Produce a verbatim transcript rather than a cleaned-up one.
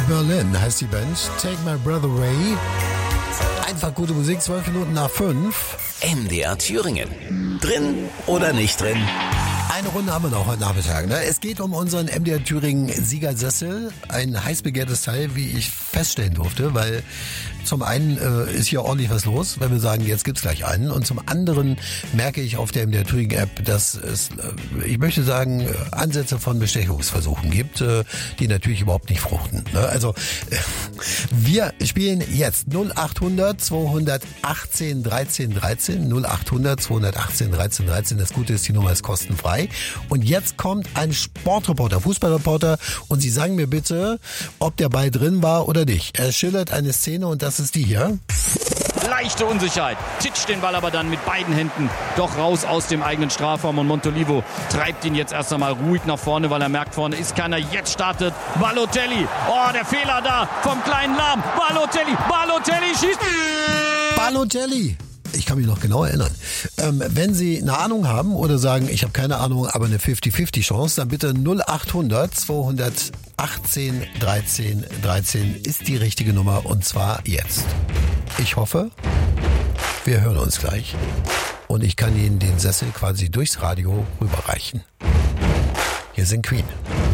Berlin heißt die Band. Take My Breath Away. Einfach gute Musik, zwölf Minuten nach fünf. M D R Thüringen. Drin oder nicht drin? Eine Runde haben wir noch heute Nachmittag. Ne? Es geht um unseren M D R Thüringen Siegersessel. Ein heiß begehrtes Teil, wie ich feststellen durfte, weil zum einen äh, ist hier ordentlich was los, wenn wir sagen, jetzt gibt's gleich einen. Und zum anderen merke ich auf der M D R Thüringen App, dass es, äh, ich möchte sagen, Ansätze von Bestechungsversuchen gibt, äh, die natürlich überhaupt nicht fruchten. Ne? Also äh, wir spielen jetzt null acht hundert zweihundertachtzehn dreizehn dreizehn, null acht hundert zweihundertachtzehn dreizehn dreizehn. Das Gute ist, die Nummer ist kostenfrei. Und jetzt kommt ein Sportreporter, Fußballreporter, und Sie sagen mir bitte, ob der Ball drin war oder nicht. Er schildert eine Szene und das ist die hier. Leichte Unsicherheit. Titscht den Ball aber dann mit beiden Händen doch raus aus dem eigenen Strafraum und Montolivo treibt ihn jetzt erst einmal ruhig nach vorne, weil er merkt, vorne ist keiner. Jetzt startet Balotelli. Oh, der Fehler da vom kleinen Lahm. Balotelli, Balotelli schießt. Balotelli. Ich kann mich noch genau erinnern. Ähm, wenn Sie eine Ahnung haben oder sagen, ich habe keine Ahnung, aber eine fünfzig fünfzig Chance, dann bitte null acht hundert zweihundertachtzehn dreizehn dreizehn ist die richtige Nummer, und zwar jetzt. Ich hoffe, wir hören uns gleich und ich kann Ihnen den Sessel quasi durchs Radio rüberreichen. Hier sind Queen.